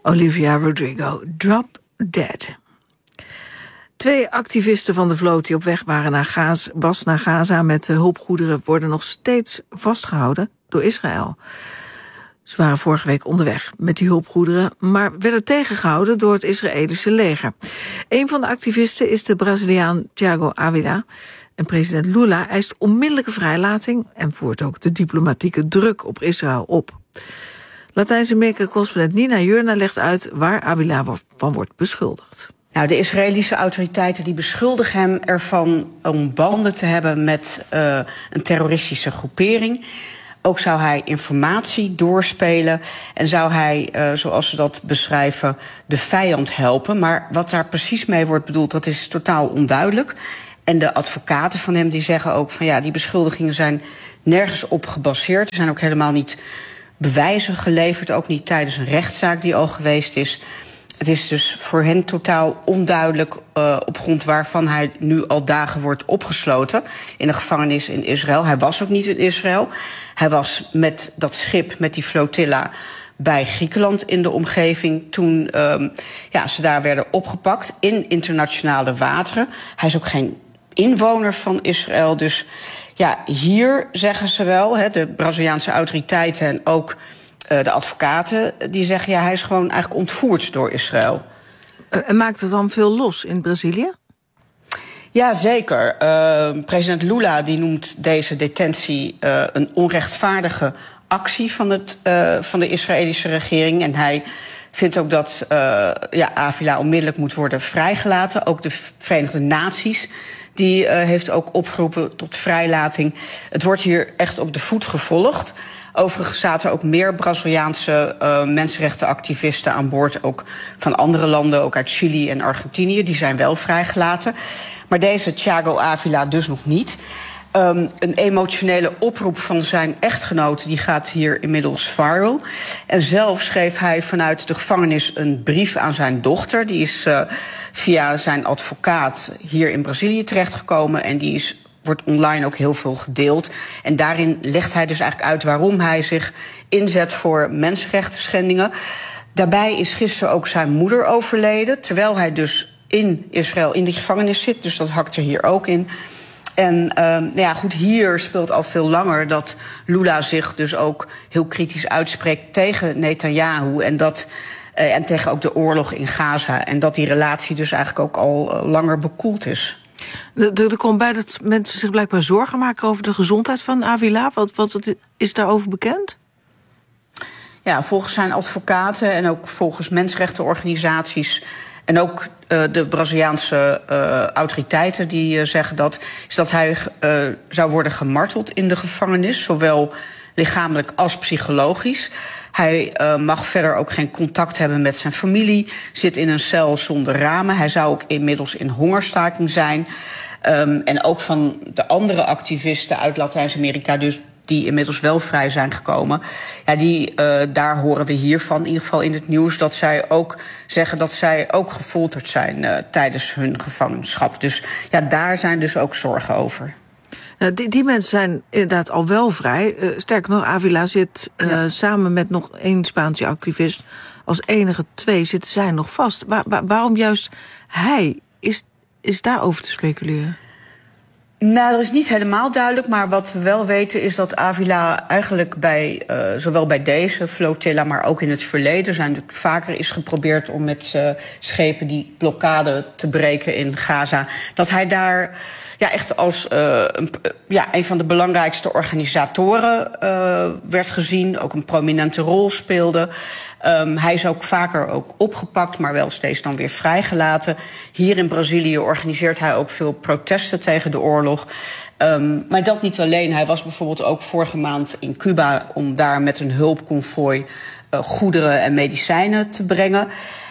Olivia Rodrigo, Drop Dead. 2 activisten van de vloot die op weg waren naar Gaza met hulpgoederen worden nog steeds vastgehouden door Israël. Ze waren vorige week onderweg met die hulpgoederen, maar werden tegengehouden door het Israëlische leger. Een van de activisten is de Braziliaan Thiago Ávila. En president Lula eist onmiddellijke vrijlating en voert ook de diplomatieke druk op Israël op. Latijns-Amerika-correspondent Nina Jurna legt uit waar Ávila van wordt beschuldigd. Nou, de Israëlische autoriteiten die beschuldigen hem ervan om banden te hebben met een terroristische groepering. Ook zou hij informatie doorspelen en zou hij, zoals ze dat beschrijven, de vijand helpen. Maar wat daar precies mee wordt bedoeld, dat is totaal onduidelijk. En de advocaten van hem die zeggen ook van ja, die beschuldigingen zijn nergens op gebaseerd. Er zijn ook helemaal niet bewijzen geleverd, ook niet tijdens een rechtszaak die al geweest is. Het is dus voor hen totaal onduidelijk op grond waarvan hij nu al dagen wordt opgesloten in een gevangenis in Israël. Hij was ook niet in Israël. Hij was met dat schip, met die flotilla, bij Griekenland in de omgeving toen ze daar werden opgepakt in internationale wateren. Hij is ook geen inwoner van Israël, dus ja, hier zeggen ze wel, de Braziliaanse autoriteiten en ook de advocaten, die zeggen ja, hij is gewoon eigenlijk ontvoerd door Israël. En maakt het dan veel los in Brazilië? Ja, zeker. President Lula die noemt deze detentie een onrechtvaardige actie van de Israëlische regering. En hij vindt ook dat Ávila onmiddellijk moet worden vrijgelaten. Ook de Verenigde Naties die heeft ook opgeroepen tot vrijlating. Het wordt hier echt op de voet gevolgd. Overigens zaten ook meer Braziliaanse mensenrechtenactivisten aan boord, ook van andere landen, ook uit Chili en Argentinië. Die zijn wel vrijgelaten. Maar deze Thiago Ávila dus nog niet. Een emotionele oproep van zijn echtgenoot die gaat hier inmiddels viral. En zelf schreef hij vanuit de gevangenis een brief aan zijn dochter. Die is via zijn advocaat hier in Brazilië terechtgekomen en die wordt online ook heel veel gedeeld. En daarin legt hij dus eigenlijk uit waarom hij zich inzet voor mensenrechtenschendingen. Daarbij is gisteren ook zijn moeder overleden, terwijl hij dus in Israël in de gevangenis zit. Dus dat hakt er hier ook in. En hier speelt al veel langer dat Lula zich dus ook heel kritisch uitspreekt tegen Netanyahu en tegen ook de oorlog in Gaza. En dat die relatie dus eigenlijk ook al langer bekoeld is. Er komt bij dat mensen zich blijkbaar zorgen maken over de gezondheid van Ávila. Wat is daarover bekend? Ja, volgens zijn advocaten en ook volgens mensenrechtenorganisaties en ook de Braziliaanse autoriteiten die zeggen dat hij zou worden gemarteld in de gevangenis, zowel lichamelijk als psychologisch. Hij mag verder ook geen contact hebben met zijn familie, zit in een cel zonder ramen. Hij zou ook inmiddels in hongerstaking zijn. En ook van de andere activisten uit Latijns-Amerika, dus die inmiddels wel vrij zijn gekomen. Ja, daar horen we hiervan, in ieder geval in het nieuws, dat zij ook zeggen dat zij ook gefolterd zijn tijdens hun gevangenschap. Dus ja, daar zijn dus ook zorgen over. Die mensen zijn inderdaad al wel vrij. Sterker nog, Ávila zit samen met nog 1 Spaanse activist, als enige 2 zitten zij nog vast. Waarom juist hij? Is daarover te speculeren? Nou, dat is niet helemaal duidelijk, maar wat we wel weten is dat Ávila eigenlijk zowel bij deze flotilla, maar ook in het verleden zijn natuurlijk vaker is geprobeerd om met schepen die blokkade te breken in Gaza, dat hij daar echt als een van de belangrijkste organisatoren werd gezien, ook een prominente rol speelde. Hij is ook vaker opgepakt, maar wel steeds dan weer vrijgelaten. Hier in Brazilië organiseert hij ook veel protesten tegen de oorlog. Maar dat niet alleen. Hij was bijvoorbeeld ook vorige maand in Cuba om daar met een hulpconvooi goederen en medicijnen te brengen.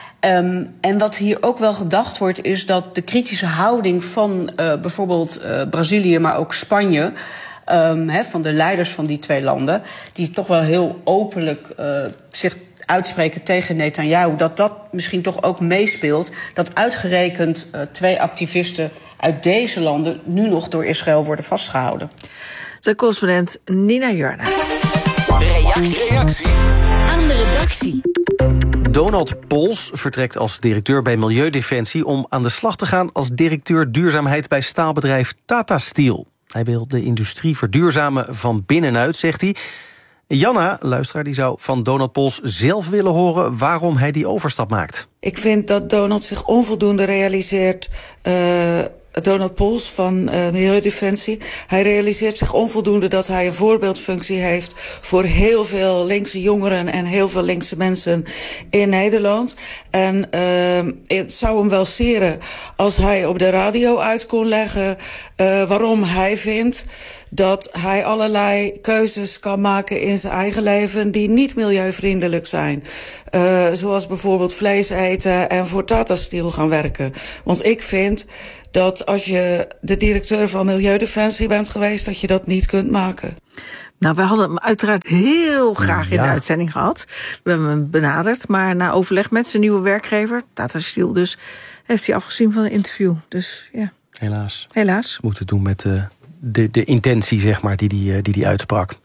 En wat hier ook wel gedacht wordt, is dat de kritische houding van bijvoorbeeld Brazilië, maar ook Spanje, van de leiders van die 2 landen, die toch wel heel openlijk zich uitspreken tegen Netanyahu, dat misschien toch ook meespeelt, dat uitgerekend 2 activisten uit deze landen nu nog door Israël worden vastgehouden. De correspondent Nina Jurna. Reactie aan de redactie. Donald Pols vertrekt als directeur bij Milieudefensie om aan de slag te gaan als directeur duurzaamheid bij staalbedrijf Tata Steel. Hij wil de industrie verduurzamen van binnenuit, zegt hij. Janna, luisteraar, die zou van Donald Pols zelf willen horen waarom hij die overstap maakt. Ik vind dat Donald zich onvoldoende realiseert, Donald Pols van Milieudefensie. Hij realiseert zich onvoldoende dat hij een voorbeeldfunctie heeft voor heel veel linkse jongeren en heel veel linkse mensen in Nederland. En het zou hem wel seren als hij op de radio uit kon leggen waarom hij vindt dat hij allerlei keuzes kan maken in zijn eigen leven die niet milieuvriendelijk zijn. Zoals bijvoorbeeld vlees eten en voor Tata Steel gaan werken. Want ik vind dat als je de directeur van Milieudefensie bent geweest, dat je dat niet kunt maken. Nou, we hadden hem uiteraard heel graag in de uitzending gehad. We hebben hem benaderd, maar na overleg met zijn nieuwe werkgever, Tata Steel dus, heeft hij afgezien van een interview. Dus ja. Helaas. Moet het doen met de intentie, zeg maar, die uitsprak.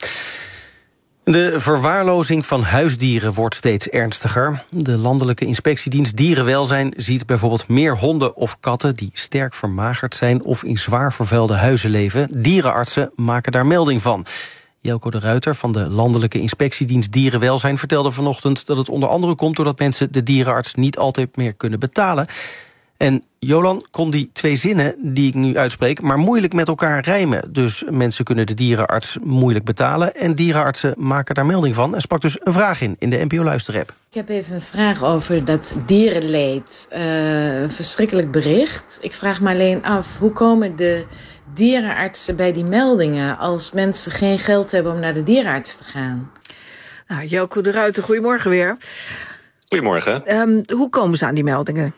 De verwaarlozing van huisdieren wordt steeds ernstiger. De Landelijke Inspectiedienst Dierenwelzijn ziet bijvoorbeeld meer honden of katten die sterk vermagerd zijn of in zwaar vervuilde huizen leven. Dierenartsen maken daar melding van. Jelko de Ruiter van de Landelijke Inspectiedienst Dierenwelzijn vertelde vanochtend dat het onder andere komt doordat mensen de dierenarts niet altijd meer kunnen betalen. En Jolan kon die 2 zinnen die ik nu uitspreek maar moeilijk met elkaar rijmen. Dus mensen kunnen de dierenarts moeilijk betalen en dierenartsen maken daar melding van. Er sprak dus een vraag in de NPO Luisterapp. Ik heb even een vraag over dat dierenleed. Een verschrikkelijk bericht. Ik vraag me alleen af, hoe komen de dierenartsen bij die meldingen als mensen geen geld hebben om naar de dierenarts te gaan? Nou, Jelko de Ruiter, goedemorgen weer. Goedemorgen. Hoe komen ze aan die meldingen?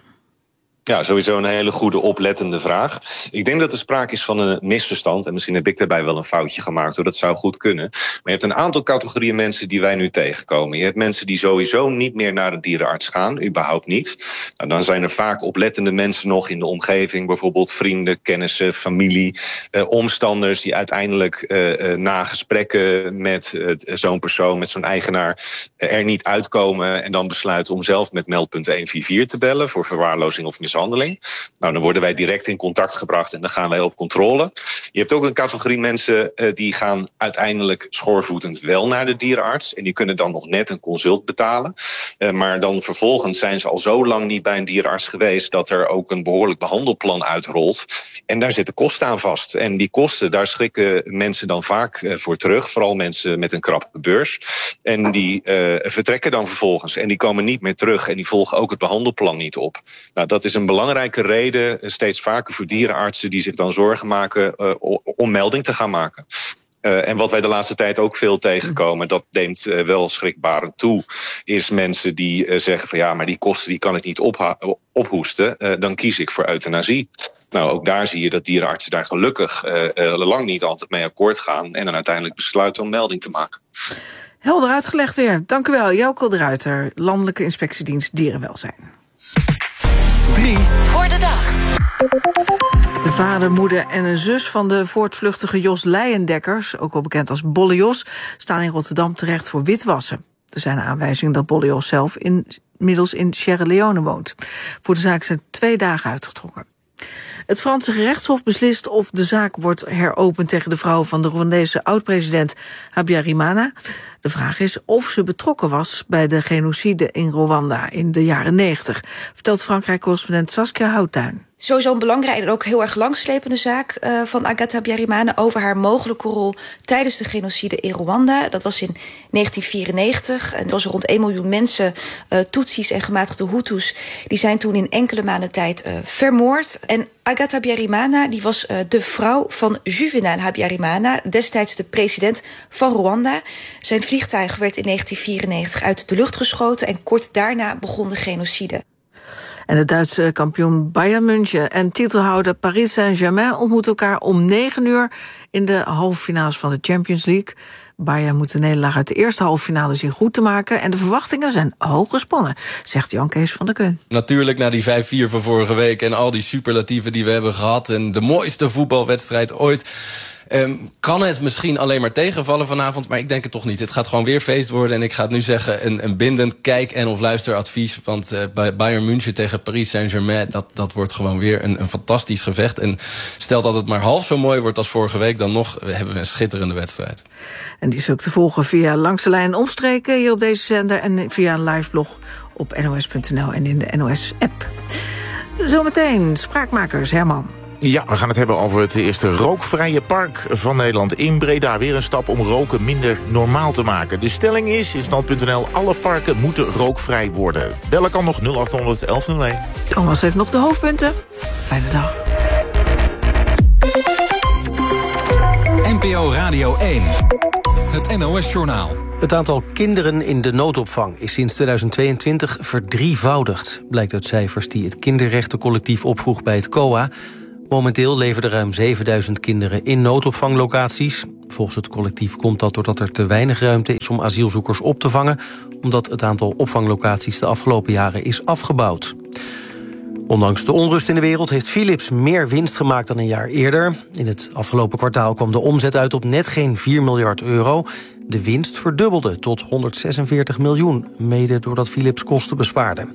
Ja, sowieso een hele goede, oplettende vraag. Ik denk dat er sprake is van een misverstand. En misschien heb ik daarbij wel een foutje gemaakt, hoor. Dat zou goed kunnen. Maar je hebt een aantal categorieën mensen die wij nu tegenkomen. Je hebt mensen die sowieso niet meer naar een dierenarts gaan. Überhaupt niet. Nou, dan zijn er vaak oplettende mensen nog in de omgeving. Bijvoorbeeld vrienden, kennissen, familie, omstanders die uiteindelijk na gesprekken met zo'n persoon, met zo'n eigenaar, er niet uitkomen en dan besluiten om zelf met meldpunt 144 te bellen voor verwaarlozing of mishandeling. Nou, dan worden wij direct in contact gebracht en dan gaan wij op controle. Je hebt ook een categorie mensen die gaan uiteindelijk schoorvoetend wel naar de dierenarts. En die kunnen dan nog net een consult betalen. Maar dan vervolgens zijn ze al zo lang niet bij een dierenarts geweest dat er ook een behoorlijk behandelplan uitrolt. En daar zitten kosten aan vast. En die kosten, daar schrikken mensen dan vaak voor terug. Vooral mensen met een krappe beurs. En die vertrekken dan vervolgens. En die komen niet meer terug. En die volgen ook het behandelplan niet op. Nou, dat is een belangrijke reden, steeds vaker voor dierenartsen die zich dan zorgen maken om melding te gaan maken. En wat wij de laatste tijd ook veel tegenkomen, dat neemt wel schrikbarend toe, is mensen die zeggen van ja, maar die kosten die kan ik niet ophoesten, dan kies ik voor euthanasie. Nou, ook daar zie je dat dierenartsen daar gelukkig lang niet altijd mee akkoord gaan en dan uiteindelijk besluiten om melding te maken. Helder uitgelegd weer. Dank u wel, Jelko de Ruiter, Landelijke Inspectiedienst Dierenwelzijn. 3 voor de dag. De vader, moeder en een zus van de voortvluchtige Jos Leijendekkers, ook wel bekend als Bolle Jos, staan in Rotterdam terecht voor witwassen. Er zijn aanwijzingen dat Bolle Jos zelf inmiddels in Sierra Leone woont. Voor de zaak zijn 2 dagen uitgetrokken. Het Franse gerechtshof beslist of de zaak wordt heropend tegen de vrouw van de Rwandese oud-president Habyarimana. De vraag is of ze betrokken was bij de genocide in Rwanda in de jaren 90, vertelt Frankrijk-correspondent Saskia Houttuin. Sowieso een belangrijke en ook heel erg langslepende zaak van Agatha Habyarimana over haar mogelijke rol tijdens de genocide in Rwanda. Dat was in 1994 en er was rond 1 miljoen mensen, Tutsis en gematigde Hutus, die zijn toen in enkele maanden tijd vermoord. En Agatha Habyarimana die was de vrouw van Juvenal Habyarimana, destijds de president van Rwanda. Zijn vliegtuig werd in 1994 uit de lucht geschoten en kort daarna begon de genocide. En de Duitse kampioen Bayern München en titelhouder Paris Saint-Germain ontmoeten elkaar om 9 uur in de halve finales van de Champions League. Bayern moet de nederlaag uit de eerste halve finale zien goed te maken en de verwachtingen zijn hoog gespannen, zegt Jan Kees van der Kun. Natuurlijk na die 5-4 van vorige week en al die superlatieven die we hebben gehad en de mooiste voetbalwedstrijd ooit. Kan het misschien alleen maar tegenvallen vanavond, maar ik denk het toch niet. Het gaat gewoon weer feest worden en ik ga het nu zeggen... een bindend kijk- en of luisteradvies. Want bij Bayern München tegen Paris Saint-Germain... dat wordt gewoon weer een fantastisch gevecht. En stelt dat het maar half zo mooi wordt als vorige week... dan nog hebben we een schitterende wedstrijd. En die is ook te volgen via Langs de Lijn Omstreken... hier op deze zender en via een liveblog op nos.nl en in de NOS-app. Zometeen Spraakmakers, Herman. Ja, we gaan het hebben over het eerste rookvrije park van Nederland in Breda. Weer een stap om roken minder normaal te maken. De stelling is, in stand.nl, alle parken moeten rookvrij worden. Bellen kan nog 0800 1101. Thomas heeft nog de hoofdpunten. Fijne dag. NPO Radio 1. Het NOS-journaal. Het aantal kinderen in de noodopvang is sinds 2022 verdrievoudigd. Blijkt uit cijfers die het kinderrechtencollectief opvroeg bij het COA. Momenteel leven er ruim 7000 kinderen in noodopvanglocaties. Volgens het collectief komt dat doordat er te weinig ruimte is om asielzoekers op te vangen, omdat het aantal opvanglocaties de afgelopen jaren is afgebouwd. Ondanks de onrust in de wereld heeft Philips meer winst gemaakt dan een jaar eerder. In het afgelopen kwartaal kwam de omzet uit op net geen 4 miljard euro. De winst verdubbelde tot 146 miljoen, mede doordat Philips kosten bespaarde.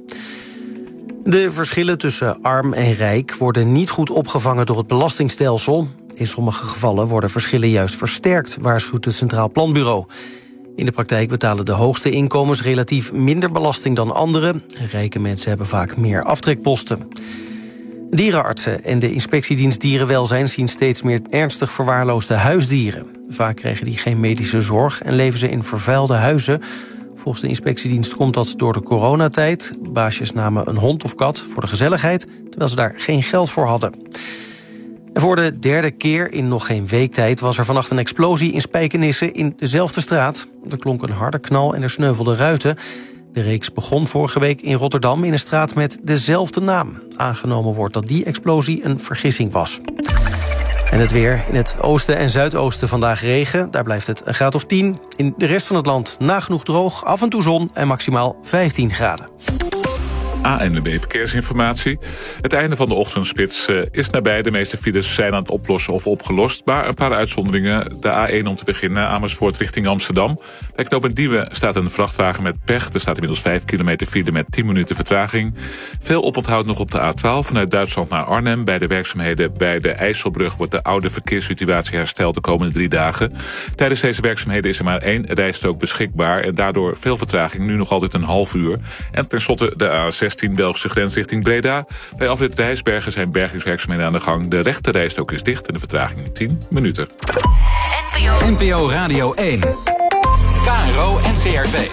De verschillen tussen arm en rijk worden niet goed opgevangen door het belastingstelsel. In sommige gevallen worden verschillen juist versterkt, waarschuwt het Centraal Planbureau. In de praktijk betalen de hoogste inkomens relatief minder belasting dan anderen. Rijke mensen hebben vaak meer aftrekposten. Dierenartsen en de inspectiedienst Dierenwelzijn zien steeds meer ernstig verwaarloosde huisdieren. Vaak krijgen die geen medische zorg en leven ze in vervuilde huizen. Volgens de inspectiedienst komt dat door de coronatijd. Baasjes namen een hond of kat voor de gezelligheid, terwijl ze daar geen geld voor hadden. En voor de derde keer in nog geen week tijd was er vannacht een explosie in Spijkenisse in dezelfde straat. Er klonk een harde knal en er sneuvelden ruiten. De reeks begon vorige week in Rotterdam in een straat met dezelfde naam. Aangenomen wordt dat die explosie een vergissing was. En het weer. In het oosten en zuidoosten vandaag regen. Daar blijft het een graad of 10. In de rest van het land nagenoeg droog, af en toe zon en maximaal 15 graden. ANWB Verkeersinformatie. Het einde van de ochtendspits is nabij. De meeste files zijn aan het oplossen of opgelost. Maar een paar uitzonderingen. De A1 om te beginnen, Amersfoort richting Amsterdam. Bij knooppunt Diemen staat een vrachtwagen met pech. Er staat inmiddels 5 kilometer file met 10 minuten vertraging. Veel oponthoud nog op de A12 vanuit Duitsland naar Arnhem. Bij de werkzaamheden bij de IJsselbrug wordt de oude verkeerssituatie hersteld de komende 3 dagen. Tijdens deze werkzaamheden is er maar 1 rijstrook beschikbaar. En daardoor veel vertraging, nu nog altijd een half uur. En tenslotte de A16 Belgische grens richting Breda. Bij afrit Rijsbergen zijn bergingswerkzaamheden aan de gang. De rechte rijstrook is dicht en de vertraging 10 minuten. NPO Radio 1. KRO NCRV.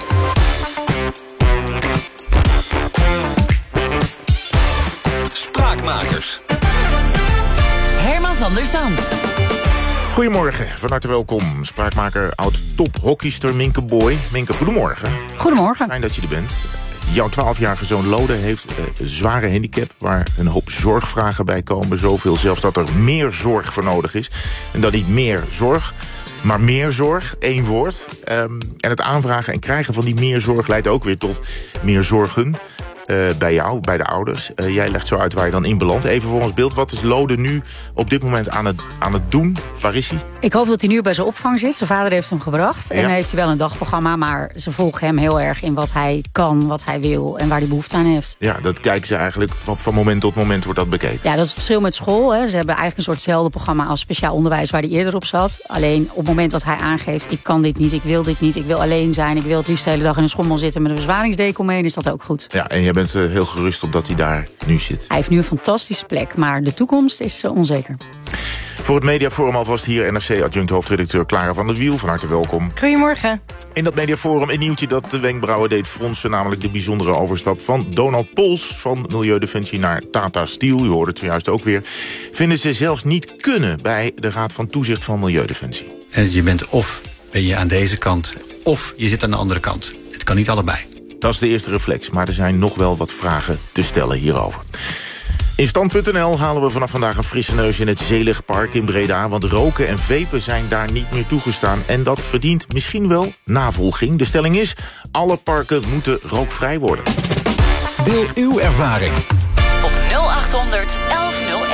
Spraakmakers. Herman van der Zand. Goedemorgen, van harte welkom. Spraakmaker oud-tophockeyster Minke Boy. Minke, goedemorgen. Goedemorgen. Fijn dat je er bent. Jouw 12-jarige zoon Lode heeft een zware handicap, waar een hoop zorgvragen bij komen. Zoveel zelfs dat er meer zorg voor nodig is. En dan niet meer zorg, maar meer zorg, 1 woord. En het aanvragen en krijgen van die meer zorg leidt ook weer tot meer zorgen. Bij jou, bij de ouders. Jij legt zo uit waar je dan in belandt. Even voor ons beeld, wat is Lode nu op dit moment aan het doen? Waar is hij? Ik hoop dat hij nu bij zijn opvang zit. Zijn vader heeft hem gebracht. Ja. En dan heeft hij wel een dagprogramma. Maar ze volgen hem heel erg in wat hij kan, wat hij wil en waar hij behoefte aan heeft. Ja, dat kijken ze eigenlijk van moment tot moment wordt dat bekeken. Ja, dat is het verschil met school. Hè. Ze hebben eigenlijk een soortzelfde programma als speciaal onderwijs waar hij eerder op zat. Alleen op het moment dat hij aangeeft, ik kan dit niet, ik wil dit niet, ik wil alleen zijn, ik wil het liefst de hele dag in een schommel zitten met een verzwaringsdeken omheen, is dat ook goed. Ja, en jij bent heel gerust op dat hij daar nu zit. Hij heeft nu een fantastische plek, maar de toekomst is onzeker. Voor het Mediaforum alvast hier NRC-adjunct hoofdredacteur Clara van der Wiel. Van harte welkom. Goedemorgen. In dat Mediaforum een nieuwtje dat de wenkbrauwen deed fronsen, namelijk de bijzondere overstap van Donald Pols van Milieudefensie naar Tata Steel. U hoorde het zojuist ook weer. Vinden ze zelfs niet kunnen bij de Raad van Toezicht van Milieudefensie. En je bent of ben je aan deze kant, of je zit aan de andere kant. Het kan niet allebei. Dat is de eerste reflex, maar er zijn nog wel wat vragen te stellen hierover. In stand.nl halen we vanaf vandaag een frisse neus in het Zeligpark in Breda, want roken en vapen zijn daar niet meer toegestaan. En dat verdient misschien wel navolging. De stelling is, alle parken moeten rookvrij worden. Deel uw ervaring op 0800 1101.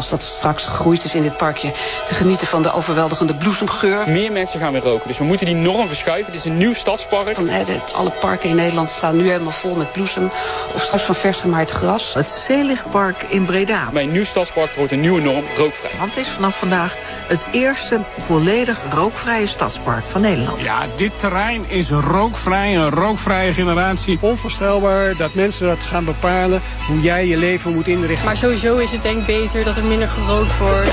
als dat straks gegroeid is in dit parkje, te genieten van de overweldigende bloesemgeur. Meer mensen gaan weer roken, dus we moeten die norm verschuiven. Dit is een nieuw stadspark. Alle parken in Nederland staan nu helemaal vol met bloesem of straks van vers gemaaid gras. Het Zeelichtpark in Breda. Bij een nieuw stadspark wordt een nieuwe norm rookvrij. Want het is vanaf vandaag het eerste volledig rookvrije stadspark van Nederland. Ja, dit terrein is rookvrij, een rookvrije generatie. Onvoorstelbaar dat mensen dat gaan bepalen hoe jij je leven moet inrichten. Maar sowieso is het denk ik beter dat er minder gerookt wordt.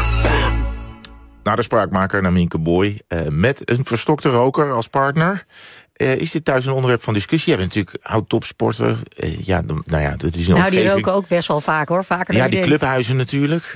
Nou, de spraakmaker Namienke Boy met een verstokte roker als partner. Is dit thuis een onderwerp van discussie? Je bent natuurlijk oud-topsporter. Dat is een omgeving. Die roken ook best wel vaak, hoor. Vaker dan die clubhuizen natuurlijk.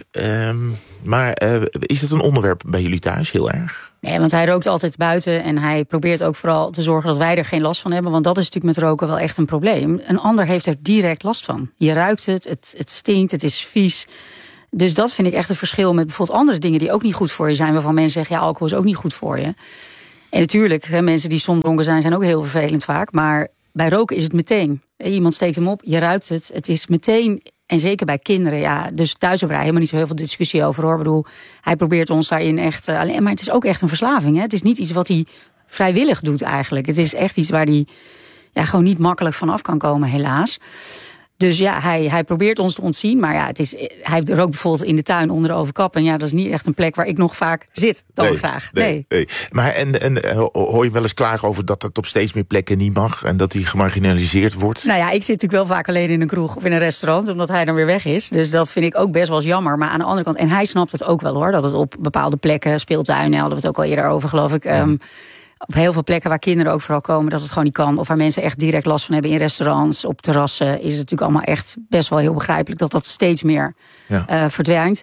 Maar is het een onderwerp bij jullie thuis heel erg? Nee, want hij rookt altijd buiten en hij probeert ook vooral te zorgen dat wij er geen last van hebben. Want dat is natuurlijk met roken wel echt een probleem. Een ander heeft er direct last van. Je ruikt het stinkt, het is vies. Dus dat vind ik echt een verschil met bijvoorbeeld andere dingen die ook niet goed voor je zijn. Waarvan mensen zeggen, ja, alcohol is ook niet goed voor je. En natuurlijk, mensen die stomdronken zijn ook heel vervelend vaak. Maar bij roken is het meteen. Iemand steekt hem op, je ruikt het. Het is meteen, en zeker bij kinderen, ja. Dus thuis hebben we helemaal niet zo heel veel discussie over, hoor. Ik bedoel, hij probeert ons daarin echt alleen. Maar het is ook echt een verslaving, hè. Het is niet iets wat hij vrijwillig doet eigenlijk. Het is echt iets waar hij gewoon niet makkelijk vanaf kan komen, helaas. Dus ja, hij probeert ons te ontzien. Maar ja, hij rookt bijvoorbeeld in de tuin onder de overkap. En ja, dat is niet echt een plek waar ik nog vaak zit. Dan graag. Nee. Maar en hoor je wel eens klagen over dat het op steeds meer plekken niet mag? En dat hij gemarginaliseerd wordt? Nou ja, ik zit natuurlijk wel vaak alleen in een kroeg of in een restaurant. Omdat hij dan weer weg is. Dus dat vind ik ook best wel eens jammer. Maar aan de andere kant, en hij snapt het ook wel, hoor. Dat het op bepaalde plekken, speeltuinen, hadden we het ook al eerder over, geloof ik. Ja. Op heel veel plekken waar kinderen ook vooral komen, dat het gewoon niet kan. Of waar mensen echt direct last van hebben in restaurants, op terrassen. Is het natuurlijk allemaal echt best wel heel begrijpelijk dat dat steeds meer verdwijnt.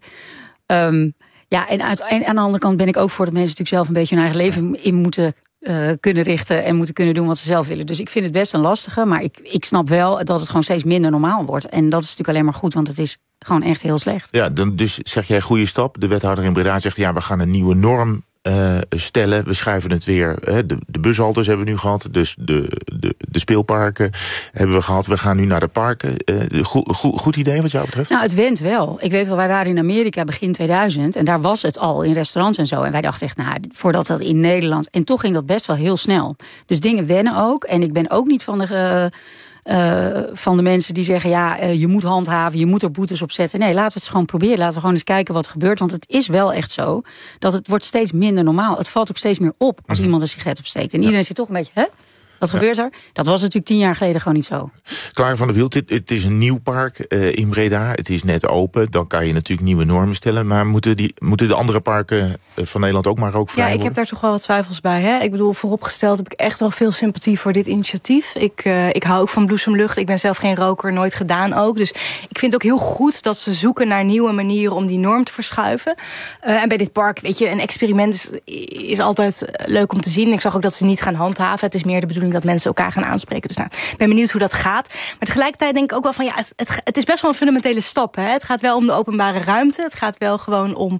En aan de andere kant ben ik ook voor dat mensen natuurlijk zelf een beetje hun eigen leven in moeten kunnen richten en moeten kunnen doen wat ze zelf willen. Dus ik vind het best een lastige, maar ik snap wel dat het gewoon steeds minder normaal wordt. En dat is natuurlijk alleen maar goed, want het is gewoon echt heel slecht. Ja, dus zeg jij goede stap. De wethouder in Breda zegt, ja, we gaan een nieuwe norm stellen. We schuiven het weer. De bushaltes hebben we nu gehad. Dus de speelparken hebben we gehad. We gaan nu naar de parken. Goed idee wat jou betreft? Nou, het went wel. Ik weet wel, wij waren in Amerika begin 2000. En daar was het al in restaurants en zo. En wij dachten echt, voordat dat in Nederland. En toch ging dat best wel heel snel. Dus dingen wennen ook. En ik ben ook niet van de mensen die zeggen, je moet handhaven, je moet er boetes op zetten. Nee, laten we het gewoon proberen. Laten we gewoon eens kijken wat er gebeurt. Want het is wel echt zo dat het wordt steeds minder normaal. Het valt ook steeds meer op als iemand een sigaret opsteekt. En iedereen zit toch een beetje, wat gebeurt er? Dat was natuurlijk 10 jaar geleden gewoon niet zo. Clara van der Wiel, het is een nieuw park in Breda. Het is net open. Dan kan je natuurlijk nieuwe normen stellen. Maar moeten de andere parken van Nederland ook maar rookvrij worden? Ja, ik heb daar toch wel wat twijfels bij. Hè? Ik bedoel, vooropgesteld heb ik echt wel veel sympathie voor dit initiatief. Ik hou ook van bloesemlucht. Ik ben zelf geen roker, nooit gedaan ook. Dus ik vind het ook heel goed dat ze zoeken naar nieuwe manieren om die norm te verschuiven. En bij dit park, weet je, een experiment is altijd leuk om te zien. Ik zag ook dat ze niet gaan handhaven. Het is meer de bedoeling dat mensen elkaar gaan aanspreken. Dus ik ben benieuwd hoe dat gaat. Maar tegelijkertijd denk ik ook wel van, het is best wel een fundamentele stap. Hè? Het gaat wel om de openbare ruimte. Het gaat wel gewoon om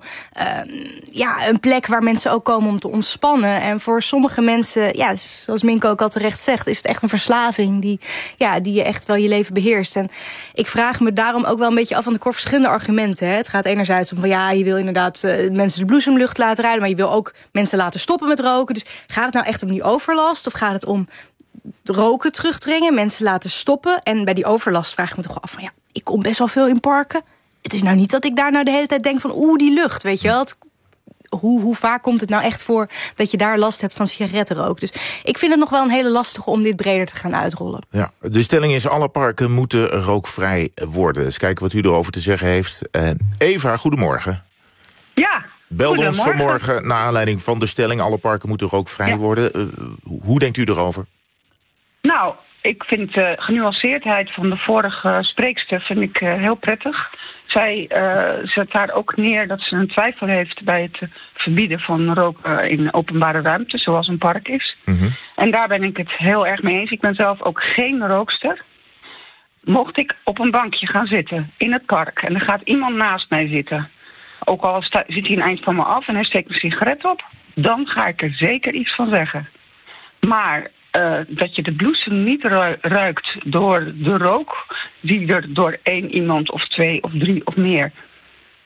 een plek waar mensen ook komen om te ontspannen. En voor sommige mensen, zoals Minke ook al terecht zegt, is het echt een verslaving die je echt wel je leven beheerst. En ik vraag me daarom ook wel een beetje af van de verschillende argumenten. Hè? Het gaat enerzijds om van, je wil inderdaad mensen de bloesemlucht laten rijden, maar je wil ook mensen laten stoppen met roken. Dus gaat het nou echt om die overlast of gaat het om roken terugdringen, mensen laten stoppen? En bij die overlast vraag ik me toch af van, ik kom best wel veel in parken. Het is nou niet dat ik daar nou de hele tijd denk van, die lucht, weet je wel. Hoe vaak komt het nou echt voor dat je daar last hebt van sigarettenrook? Dus ik vind het nog wel een hele lastige om dit breder te gaan uitrollen. Ja, de stelling is, alle parken moeten rookvrij worden. Eens kijken wat u erover te zeggen heeft. Eva, goedemorgen. Ja, belde ons vanmorgen naar aanleiding van de stelling, alle parken moeten rookvrij worden. Hoe denkt u erover? Nou, ik vind de genuanceerdheid van de vorige spreekster vind ik heel prettig. Zij zet daar ook neer dat ze een twijfel heeft bij het verbieden van roken in openbare ruimte, zoals een park is. Mm-hmm. En daar ben ik het heel erg mee eens. Ik ben zelf ook geen rookster. Mocht ik op een bankje gaan zitten in het park en er gaat iemand naast mij zitten, ook al zit hij een eind van me af en hij steekt een sigaret op, dan ga ik er zeker iets van zeggen. Maar dat je de bloesem niet ruikt door de rook die er door 1 iemand of 2 of 3 of meer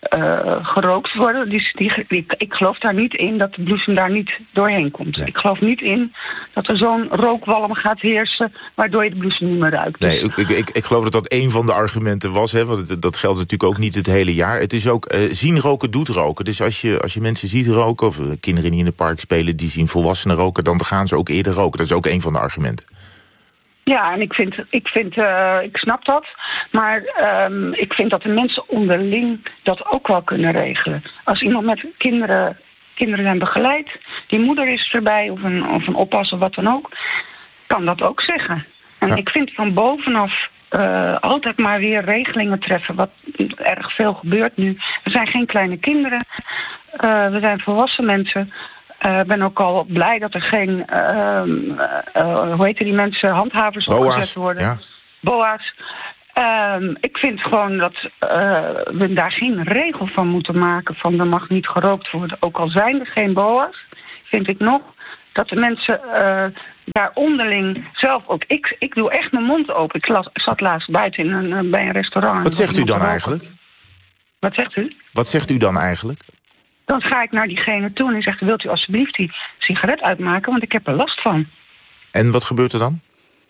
gerookt worden. Ik geloof daar niet in dat de bloesem daar niet doorheen komt. Nee. Ik geloof niet in dat er zo'n rookwalm gaat heersen waardoor je de bloesem niet meer ruikt. Nee, ik geloof dat een van de argumenten was, hè, want dat geldt natuurlijk ook niet het hele jaar. Het is ook zien roken doet roken. Dus als je mensen ziet roken, of kinderen die in het park spelen die zien volwassenen roken, dan gaan ze ook eerder roken. Dat is ook een van de argumenten. Ja, en ik snap dat. Maar ik vind dat de mensen onderling dat ook wel kunnen regelen. Als iemand met kinderen zijn begeleid, die moeder is erbij of een oppas of wat dan ook, kan dat ook zeggen. En ik vind van bovenaf altijd maar weer regelingen treffen, wat erg veel gebeurt nu. We zijn geen kleine kinderen, we zijn volwassen mensen. Ik ben ook al blij dat er geen, hoe heten die mensen, handhavers opgezet worden. Ja. BOA's. Ik vind gewoon dat we daar geen regel van moeten maken van er mag niet gerookt worden. Ook al zijn er geen BOA's, vind ik nog dat de mensen daar onderling zelf ook... Ik doe echt mijn mond open. Ik zat laatst buiten bij een restaurant. Wat zegt u dan eigenlijk? Wat zegt u? Wat zegt u dan eigenlijk? Dan ga ik naar diegene toe en zeg, wilt u alsjeblieft die sigaret uitmaken, want ik heb er last van. En wat gebeurt er dan?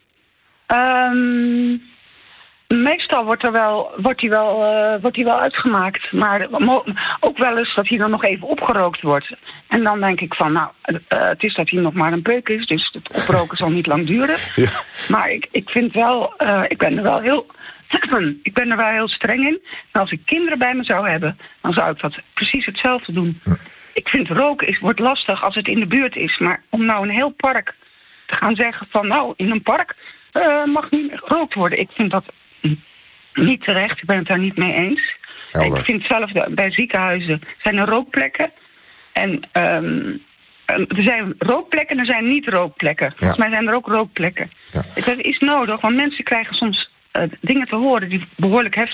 Meestal wordt die wel uitgemaakt. Maar ook wel eens dat hij dan nog even opgerookt wordt. En dan denk ik van, het is dat hij nog maar een peuk is, dus het oproken zal niet lang duren. Ja. Maar ik vind wel, ik ben er wel heel streng in. En als ik kinderen bij me zou hebben, dan zou ik dat precies hetzelfde doen. Ja. Ik vind roken wordt lastig als het in de buurt is. Maar om nou een heel park te gaan zeggen van, in een park mag niet gerookt worden. Ik vind dat niet terecht. Ik ben het daar niet mee eens. Helder. Ik vind zelf bij ziekenhuizen zijn er rookplekken. En er zijn rookplekken en er zijn niet-rookplekken. Ja. Volgens mij zijn er ook rookplekken. Ja. Dat is nodig, want mensen krijgen soms dingen te horen die behoorlijk heftig